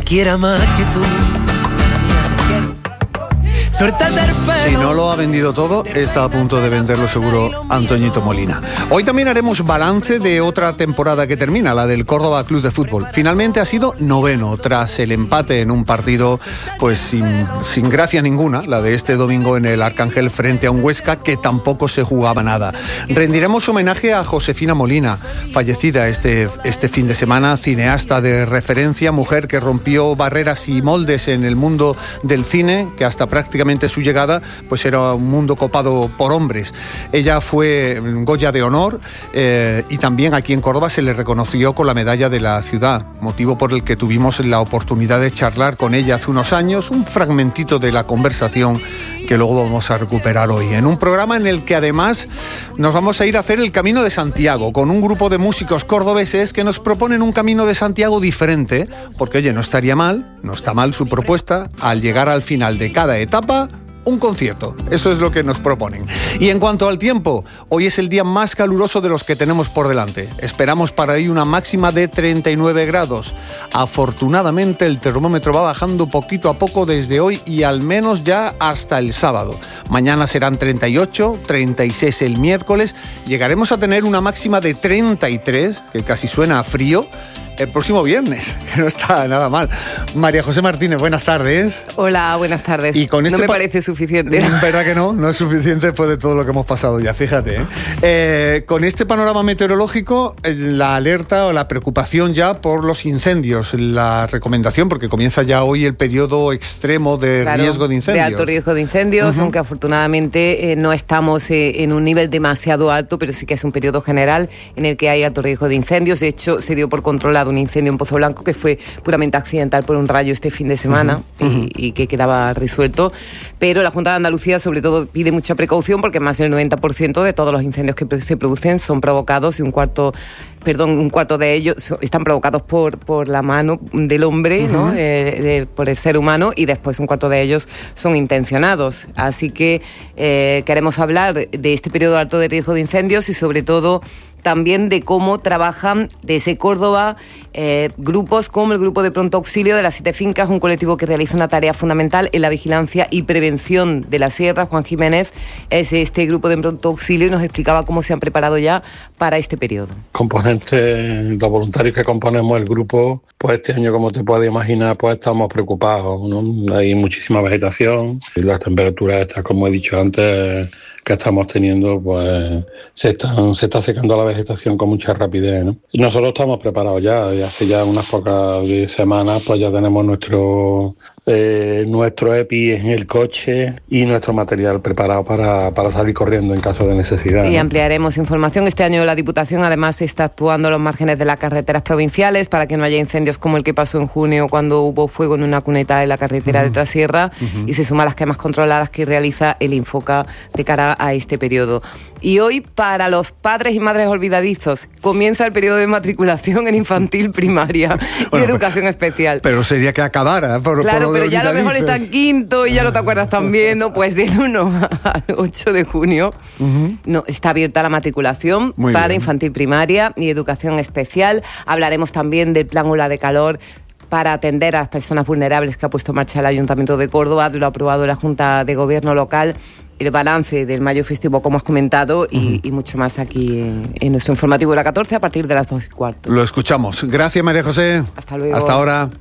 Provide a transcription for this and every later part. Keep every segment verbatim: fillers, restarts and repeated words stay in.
quiera más que tú. Si no lo ha vendido todo, está a punto de venderlo seguro Antoñito Molina. Hoy también haremos balance de otra temporada que termina, la del Córdoba Club de Fútbol. Finalmente ha sido noveno tras el empate en un partido pues sin, sin gracia ninguna, la de este domingo en el Arcángel frente a un Huesca que tampoco se jugaba nada. Rendiremos homenaje a Josefina Molina, fallecida este, este fin de semana, cineasta de referencia, mujer que rompió barreras y moldes en el mundo del cine, que hasta prácticamente su llegada pues era un mundo copado por hombres. Ella fue Goya de honor eh, y también aquí en Córdoba se le reconoció con la medalla de la ciudad, motivo por el que tuvimos la oportunidad de charlar con ella hace unos años, un fragmentito de la conversación que luego vamos a recuperar hoy, en un programa en el que además nos vamos a ir a hacer el Camino de Santiago con un grupo de músicos cordobeses que nos proponen un Camino de Santiago diferente, porque oye, no estaría mal, no está mal su propuesta, al llegar al final de cada etapa, un concierto. Eso es lo que nos proponen. Y en cuanto al tiempo, hoy es el día más caluroso de los que tenemos por delante. Esperamos para hoy una máxima de treinta y nueve grados. Afortunadamente el termómetro va bajando poquito a poco desde hoy y al menos ya hasta el sábado. Mañana serán treinta y ocho, treinta y seis el miércoles. Llegaremos a tener una máxima de treinta y tres, que casi suena a frío, el próximo viernes, que no está nada mal. María José Martínez, buenas tardes. Hola, buenas tardes. Y con no este me pa- parece suficiente. ¿Verdad que no? No es suficiente después de todo lo que hemos pasado ya, fíjate. ¿eh? Eh, con este panorama meteorológico, eh, la alerta o la preocupación ya por los incendios, la recomendación, porque comienza ya hoy el periodo extremo de claro, riesgo de incendios. De alto riesgo de incendios, uh-huh. aunque afortunadamente eh, no estamos eh, en un nivel demasiado alto, pero sí que es un periodo general en el que hay alto riesgo de incendios. De hecho, se dio por controlado un incendio en Pozo Blanco que fue puramente accidental por un rayo este fin de semana uh-huh, uh-huh. Y, y que quedaba resuelto, pero la Junta de Andalucía sobre todo pide mucha precaución porque más del noventa por ciento de todos los incendios que se producen son provocados y un cuarto perdón, un cuarto de ellos están provocados por, por la mano del hombre, uh-huh. ¿no? Eh, de, por el ser humano, y después un cuarto de ellos son intencionados. Así que eh, queremos hablar de este periodo alto de riesgo de incendios y sobre todo también de cómo trabajan desde Córdoba eh, grupos como el Grupo de Pronto Auxilio de las Siete Fincas, un colectivo que realiza una tarea fundamental en la vigilancia y prevención de la sierra. Juan Jiménez es este Grupo de Pronto Auxilio y nos explicaba cómo se han preparado ya para este periodo. Componentes, los voluntarios que componemos el grupo, pues este año, como te puedes imaginar, pues estamos preocupados, ¿no? Hay muchísima vegetación y las temperaturas estas, como he dicho antes, que estamos teniendo, pues se, están, se está secando la vegetación con mucha rapidez, ¿no? Y nosotros estamos preparados ya, y hace ya unas pocas semanas pues ya tenemos nuestro eh, nuestro E P I en el coche y nuestro material preparado para, para salir corriendo en caso de necesidad, y ¿no? Ampliaremos información. Este año la Diputación además está actuando a los márgenes de las carreteras provinciales para que no haya incendios como el que pasó en junio cuando hubo fuego en una cuneta de la carretera uh-huh. de Trasierra uh-huh. y se suma a las quemas controladas que realiza el Infoca de cara a este periodo. Y hoy, para los padres y madres olvidadizos, comienza el periodo de matriculación en infantil, primaria bueno, y educación especial. Pero sería que acabara por, claro, por lo pero ya a lo mejor está en quinto y ya no te acuerdas tan bien, ¿no? Pues del uno al ocho de junio uh-huh. no, está abierta la matriculación Muy para bien. Infantil, primaria y educación especial. Hablaremos también del plan Ola de Calor para atender a las personas vulnerables que ha puesto en marcha el Ayuntamiento de Córdoba, de lo aprobado la Junta de Gobierno local, el balance del mayo festivo, como has comentado, y, uh-huh. y mucho más aquí en, en nuestro informativo de la catorce a partir de las dos y cuarto. Lo escuchamos. Gracias, María José. Hasta luego. Hasta ahora.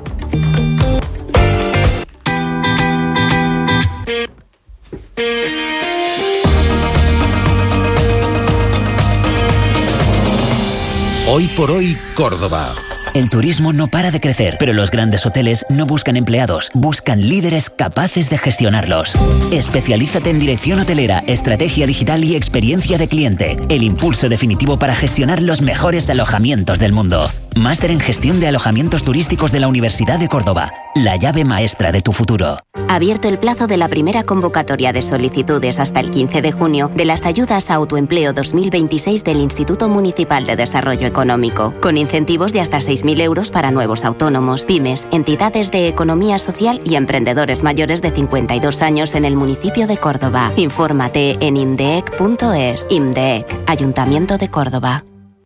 Hoy por hoy, Córdoba. El turismo no para de crecer, pero los grandes hoteles no buscan empleados, buscan líderes capaces de gestionarlos. Especialízate en dirección hotelera, estrategia digital y experiencia de cliente. El impulso definitivo para gestionar los mejores alojamientos del mundo. Máster en gestión de alojamientos turísticos de la Universidad de Córdoba. La llave maestra de tu futuro. Abierto el plazo de la primera convocatoria de solicitudes hasta el quince de junio de las ayudas a autoempleo dos mil veintiséis del Instituto Municipal de Desarrollo Económico, con incentivos de hasta seis mil euros para nuevos autónomos, pymes, entidades de economía social y emprendedores mayores de cincuenta y dos años en el municipio de Córdoba. Infórmate en imdeec punto es. IMDEC, Ayuntamiento de Córdoba.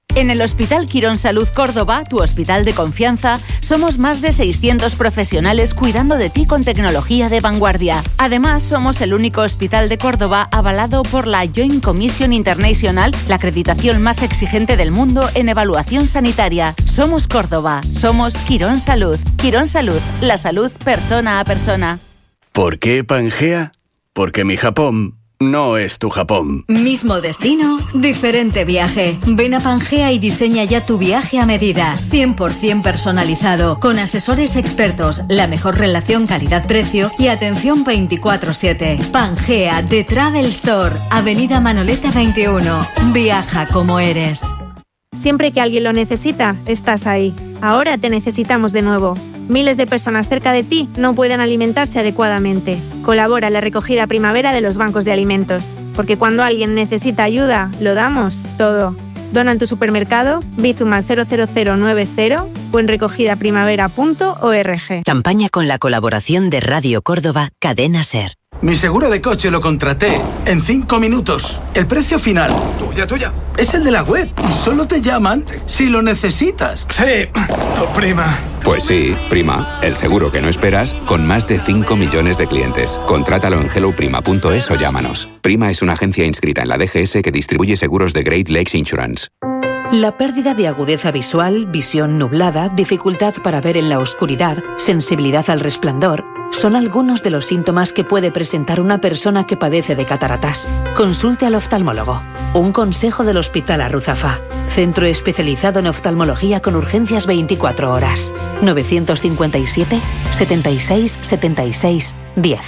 En el Hospital Quirón Salud Córdoba, tu hospital de confianza, somos más de seiscientos profesionales cuidando de ti con tecnología de vanguardia. Además, somos el único hospital de Córdoba avalado por la Joint Commission International, la acreditación más exigente del mundo en evaluación sanitaria. Somos Córdoba, somos Quirón Salud. Quirón Salud, la salud persona a persona. ¿Por qué Pangea? Porque mi Japón no es tu Japón. Mismo destino, diferente viaje. Ven a Pangea y diseña ya tu viaje a medida. cien por ciento personalizado, con asesores expertos, la mejor relación calidad-precio y atención veinticuatro siete. Pangea de Travel Store, Avenida Manoleta veintiuno. Viaja como eres. Siempre que alguien lo necesita, estás ahí. Ahora te necesitamos de nuevo. Miles de personas cerca de ti no pueden alimentarse adecuadamente. Colabora en la recogida primavera de los bancos de alimentos. Porque cuando alguien necesita ayuda, lo damos todo. Dona en tu supermercado, Bizum al cero cero cero nueve cero o en recogida primavera punto org. Campaña con la colaboración de Radio Córdoba, Cadena SER. Mi seguro de coche lo contraté en cinco minutos. El precio final, tuya, tuya, es el de la web y solo te llaman si lo necesitas. Sí, tu prima. Pues sí, prima, el seguro que no esperas con más de cinco millones de clientes. Contrátalo en hello prima punto es o llámanos. Prima es una agencia inscrita en la D G S que distribuye seguros de Great Lakes Insurance. La pérdida de agudeza visual, visión nublada, dificultad para ver en la oscuridad, sensibilidad al resplandor, son algunos de los síntomas que puede presentar una persona que padece de cataratas. Consulte al oftalmólogo. Un consejo del Hospital Arruzafa. Centro especializado en oftalmología con urgencias veinticuatro horas. novecientos cincuenta y siete, setenta y seis, setenta y seis, diez.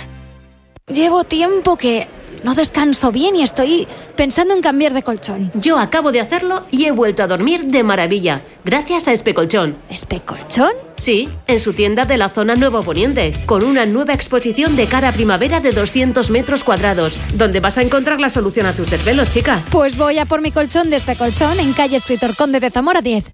Llevo tiempo que no descanso bien y estoy pensando en cambiar de colchón. Yo acabo de hacerlo y he vuelto a dormir de maravilla, gracias a Especolchón. ¿Especolchón? Sí, en su tienda de la zona Nuevo Poniente, con una nueva exposición de cara a primavera de doscientos metros cuadrados, donde vas a encontrar la solución a tus desvelos, chica. Pues voy a por mi colchón de Especolchón en calle Escritor Conde de Zamora diez.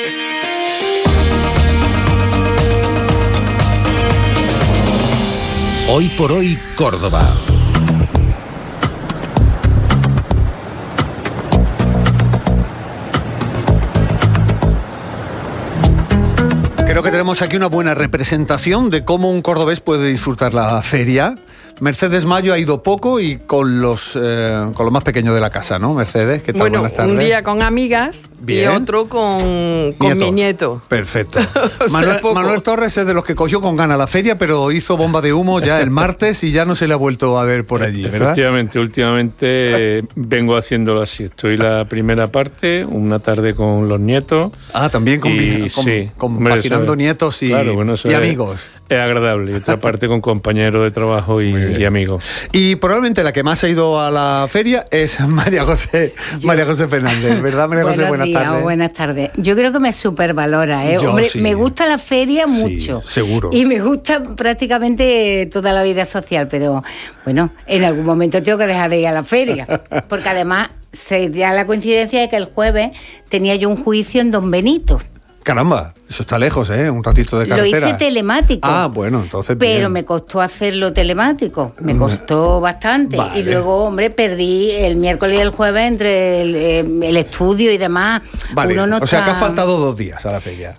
Hoy por hoy, Córdoba. Creo que tenemos aquí una buena representación de cómo un cordobés puede disfrutar la feria. Mercedes Mayo ha ido poco y con los eh, con los más pequeños de la casa, ¿no, Mercedes? ¿Qué tal? Bueno, Buenas tardes. Un día con amigas. Bien. Y otro con, con mi nieto. Perfecto. Manuel, Manuel Torres es de los que cogió con gana la feria, pero hizo bomba de humo ya el martes y ya no se le ha vuelto a ver por allí, ¿verdad? Efectivamente, últimamente eh, vengo haciéndolo así. Estoy la primera parte, una tarde con los nietos. Ah, también con, y, con, sí, compaginando nietos y, claro, bueno, y amigos. Es agradable. Y otra parte con compañeros de trabajo y, y amigos. Y probablemente la que más ha ido a la feria es María José, Yo, María José Fernández, ¿verdad, María José? Buenas días, tardes. Buenas tardes. Yo creo que me supervalora, ¿eh? Yo, Hombre, sí. me gusta la feria mucho. Sí, seguro. Y me gusta prácticamente toda la vida social, pero bueno, en algún momento tengo que dejar de ir a la feria. Porque además se da la coincidencia de que el jueves tenía yo un juicio en Don Benito. Caramba, eso está lejos, ¿eh? Un ratito de carretera. Lo hice telemático. Ah, bueno, entonces Pero bien. me costó hacerlo telemático, me costó bastante. Vale. Y luego, hombre, perdí el miércoles y el jueves entre el, el estudio y demás. Vale, Uno no o sea está... que ha faltado dos días a la feria.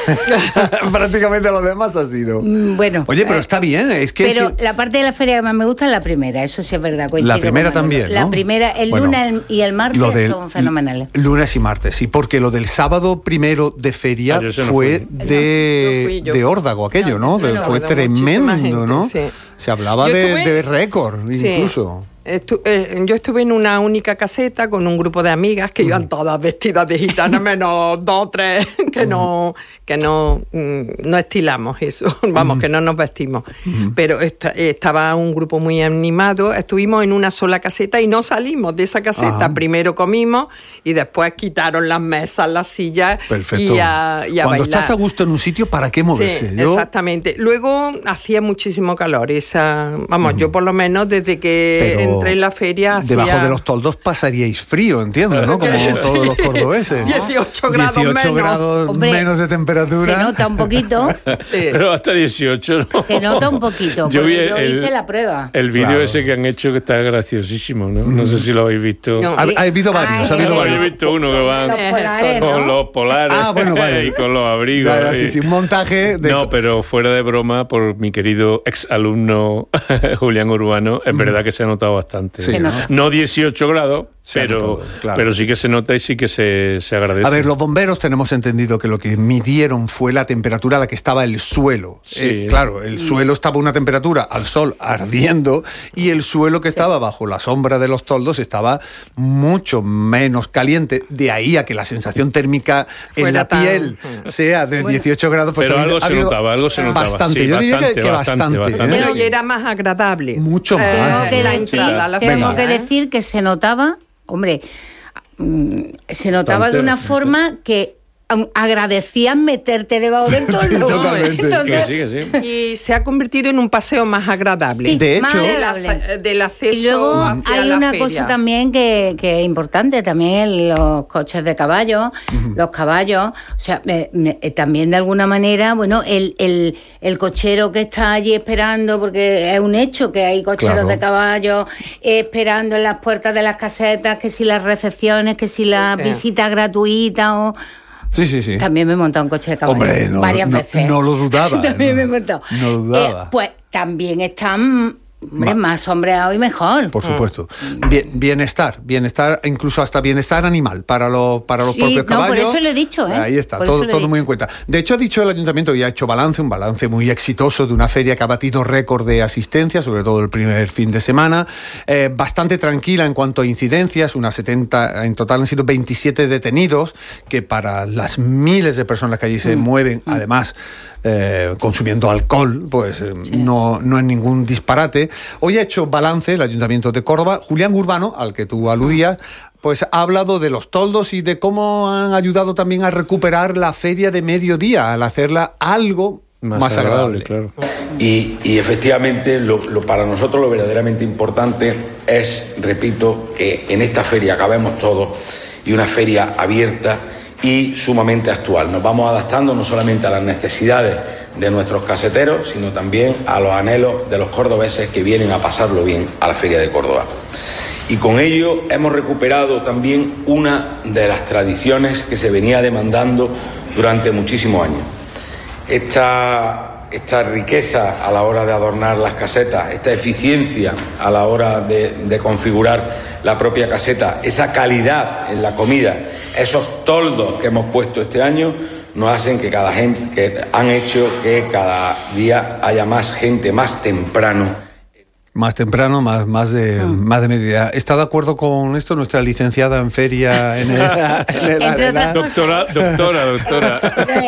Prácticamente los demás ha sido. Bueno. Oye, pero está bien, es que... Pero si... la parte de la feria que más me gusta es la primera, eso sí es verdad. La primera también, ¿no? La primera, el bueno, lunes y el martes del, son fenomenales. Lunes y martes, sí, porque lo del sábado primero de feria ah, fue no de, no, yo yo. de órdago aquello, ¿no? De, fue tremendo, gente, ¿no? Sí. Se hablaba de, estuve, de récord, sí. incluso. Estu eh, yo estuve en una única caseta con un grupo de amigas que mm. iban todas vestidas de gitanas, menos dos o tres que mm. no que no, mm, no estilamos eso, vamos, mm. que no nos vestimos. Mm. Pero esta, estaba un grupo muy animado, estuvimos en una sola caseta y no salimos de esa caseta. Ajá. Primero comimos y después quitaron las mesas, las sillas. Perfecto. y a, y a Cuando bailar. Estás a gusto en un sitio, ¿para qué moverse? Sí, yo... exactamente. Luego hacía muchísimo calor, esa, vamos, mm. yo por lo menos desde que... Pero... entré en la feria hacía... Debajo de los toldos pasaríais frío, entiendo, ¿no? Como todos los cordobeses. dieciocho grados dieciocho menos. grados Hombre, menos de temperatura. Se nota un poquito. Sí. Pero hasta dieciocho, ¿no? Se nota un poquito, yo, vi yo el, hice la prueba. El vídeo claro. ese que han hecho que está graciosísimo, ¿no? No sé si lo habéis visto. No. Ha, ha habido varios. Ay, ha habido varios. Yo he visto uno que van los polares, con ¿no? los polares ah, bueno, vale. y con los abrigos. Ya, ya, sí, sí, un montaje de... No, pero fuera de broma, por mi querido ex alumno Julián Urbano, es mm. verdad que se ha notado bastante. Sí, ¿no? no dieciocho grados, se pero, todo, claro. pero sí que se nota y sí que se, se agradece. A ver, los bomberos tenemos entendido que lo que midieron fue la temperatura a la que estaba el suelo. Sí. Eh, claro, el suelo estaba a una temperatura al sol ardiendo y el suelo que estaba bajo la sombra de los toldos estaba mucho menos caliente. De ahí a que la sensación térmica en la tan... piel sea de bueno. dieciocho grados. Pues pero ha algo se notaba, algo se notaba. Bastante, sí, yo diría bastante, que, que bastante. bastante, bastante. ¿eh? Pero y era más agradable. Mucho más. Tengo ¿eh? que, la decir, entrada, la tengo feria, que ¿eh? decir que se notaba, hombre, mmm, se notaba Tanteo, de una tanteo. forma que um, agradecían meterte debajo del toldo. Totalmente. Entonces, que sí, que sí. Y se ha convertido en un paseo más agradable. Sí, de más hecho, agradable. del acceso y luego hacia hay la una feria. cosa también que, que es importante, también los coches de caballos, uh-huh. los caballos, o sea, me, me, también de alguna manera, bueno, el, el, el cochero que está allí esperando, porque es un hecho que hay cocheros claro. de caballos eh, esperando en las puertas de las casetas, que si las recepciones, que si las Sí, sí. visitas gratuitas o... Sí, sí, sí. También me he montado un coche de caballo. Hombre, no, varias no, veces. no lo dudaba. También no, me he montado. No lo dudaba. Eh, pues también están hombre, más sombreados y mejor. Por supuesto. Bien, bienestar, bienestar, incluso hasta bienestar animal para los, para los Sí, propios no, caballos. por eso lo he dicho, ¿eh? Ahí está, Por todo, eso lo he todo muy dicho. en cuenta. De hecho, ha dicho el ayuntamiento y ha hecho balance, un balance muy exitoso de una feria que ha batido récord de asistencia, sobre todo el primer fin de semana. Eh, bastante tranquila en cuanto a incidencias, unas setenta, en total han sido veintisiete detenidos, que para las miles de personas que allí se mm. mueven, mm. además, Eh, consumiendo alcohol, pues eh, sí. no, no es ningún disparate. Hoy ha hecho balance el Ayuntamiento de Córdoba. Julián Urbano, al que tú aludías, pues ha hablado de los toldos y de cómo han ayudado también a recuperar la feria de mediodía, al hacerla algo más, más agradable. agradable. Claro. Y, y efectivamente, lo, lo, para nosotros lo verdaderamente importante es, repito, que en esta feria acabemos todos y una feria abierta y sumamente actual. Nos vamos adaptando no solamente a las necesidades de nuestros caseteros, sino también a los anhelos de los cordobeses que vienen a pasarlo bien a la Feria de Córdoba. Y con ello hemos recuperado también una de las tradiciones que se venía demandando durante muchísimos años. Esta, esta riqueza a la hora de adornar las casetas, esta eficiencia a la hora de, de configurar la propia caseta, esa calidad en la comida, esos toldos que hemos puesto este año nos hacen que cada gente, que han hecho que cada día haya más gente más temprano. Más temprano, más, más de mm. más de mediodía. ¿Está de acuerdo con esto nuestra licenciada en feria? En el, en el Entre otras doctora, doctora, doctora.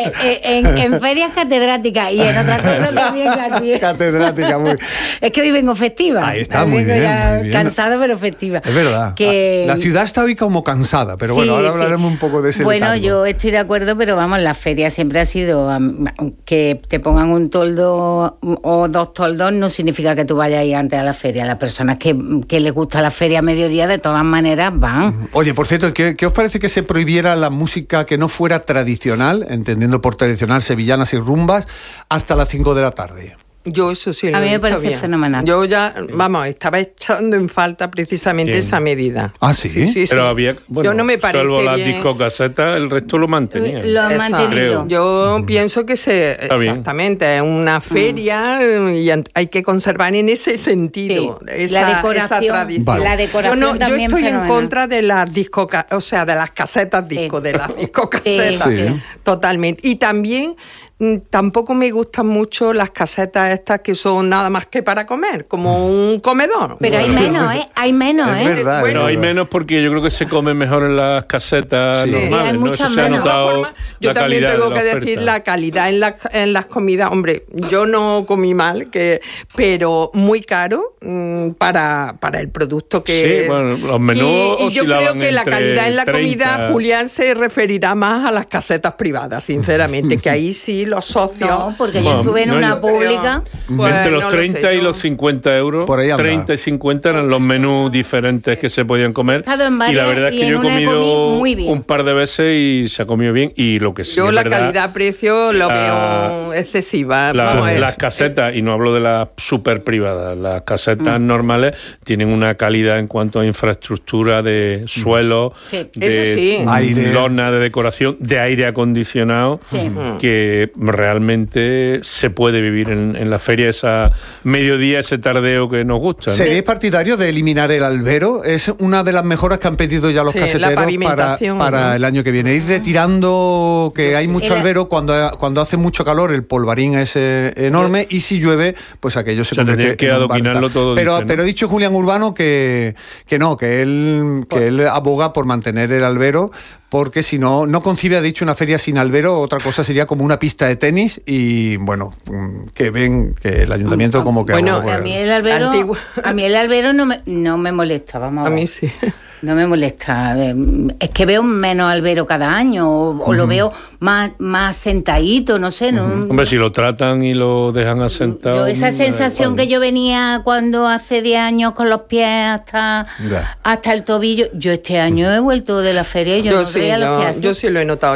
En, en ferias catedráticas y en otras cosas también casi. Catedrática, muy. Es que hoy vengo festiva. Ahí está, hoy muy bien, ya muy bien. Cansada pero festiva. Es verdad. Que... La ciudad está hoy como cansada, pero sí, bueno, ahora sí. hablaremos un poco de ese Bueno, letargo. yo estoy de acuerdo, pero vamos, la feria siempre ha sido um, que te pongan un toldo o dos toldos no significa que tú vayas a ir antes a la feria. La persona personas que, que les gusta la feria a mediodía, de todas maneras van. Oye, por cierto, ¿qué, ¿qué os parece que se prohibiera la música que no fuera tradicional, entendiendo por tradicional sevillanas y rumbas, hasta las cinco de la tarde? Yo eso sí lo A mí me he parece bien. fenomenal. Yo ya, vamos, estaba echando en falta precisamente Bien. esa medida. ¿Ah, sí? Sí, sí, Pero sí. había, bueno, yo no me parece salvo las bien. discocasetas, el resto lo mantenía. Lo han Exacto. mantenido. Yo mm. pienso que se Está exactamente bien. Es una feria mm. y hay que conservar en ese sentido Sí. esa, La decoración, esa tradición. Vale. la decoración yo, no, yo también estoy fenomenal. en contra de las disco, o sea, de las casetas disco, Sí. de las discocasetas, Sí. Sí. totalmente. Y también mm, tampoco me gustan mucho las casetas estas que son nada más que para comer, como un comedor. Pero hay menos, ¿eh? Hay menos, Es ¿eh? verdad, Bueno, No, hay es verdad. menos porque yo creo que se come mejor en las casetas Sí. normales, Hay ¿no? muchas Eso se ha menos. De todas notado formas, yo la también calidad tengo de que la decir oferta. la calidad en, la, en las comidas. Hombre, yo no comí mal, que, pero muy caro mmm, para, para el producto que... Sí, bueno, los menús Y, y yo creo oscilaban que la entre calidad en la comida, treinta. Julián se referirá más a las casetas privadas, sinceramente, que ahí sí los socios... No, porque Bueno, yo estuve en no, una yo- pública Pues entre los no treinta y los cincuenta euros, por ahí treinta y cincuenta eran los menús diferentes que se podían comer. Y la verdad es que yo he comido un par de veces y se ha comido bien. Y lo que sí yo es la verdad, calidad-precio lo veo excesiva. La, las casetas, y no hablo de las super privadas, las casetas mm. normales tienen una calidad en cuanto a infraestructura de suelo, sí. de sí. lona de decoración, de aire acondicionado, sí. que realmente se puede vivir en, en la feria, esa mediodía, ese tardeo que nos gusta, ¿no? ¿Seréis partidarios de eliminar el albero? Es una de las mejoras que han pedido ya los sí, caseteros para, para ¿no? el año que viene. Ir retirando, que hay mucho Era... albero, cuando, cuando hace mucho calor el polvarín es eh, enorme, y si llueve, pues aquello se, se convierte que adoquinarlo todo. Pero, dice, ¿no? pero ha dicho Julián Urbano que, que no, que él, que él aboga por mantener el albero, porque si no, no concibe, ha dicho, una feria sin albero. Otra cosa sería como una pista de tenis, y bueno, que ven que el ayuntamiento como que... Bueno, a mí el albero, a mí el albero no me, no me molesta, vamos a ver. A mí sí. No me molesta. Es que veo menos albero cada año, o, o uh-huh. lo veo más, más sentadito, no sé. ¿no? Uh-huh. Hombre, si lo tratan y lo dejan asentado... Yo esa sensación que yo venía cuando hace diez años con los pies hasta, yeah. hasta el tobillo, yo este año he vuelto de la feria y yo, yo no sí, veía lo, los pies. Yo sí lo he notado.